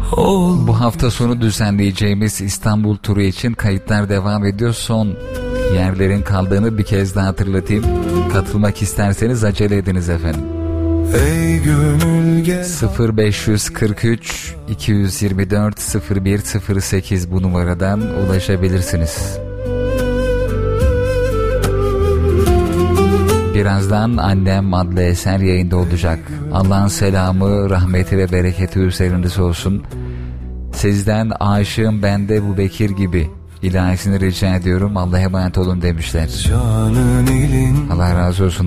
Bu hafta sonu düzenleyeceğimiz İstanbul turu için kayıtlar devam ediyor. Son yerlerin kaldığını bir kez daha hatırlatayım. Katılmak isterseniz acele ediniz efendim. 0543 224 0108 bu numaradan ulaşabilirsiniz. Birazdan Annem adlı eser yayında olacak. Allah'ın selamı, rahmeti ve bereketi üzerinize olsun. Sizden aşığım bende bu Bekir gibi ilahisini rica ediyorum. Allah'a emanet olun demişler. Allah razı olsun.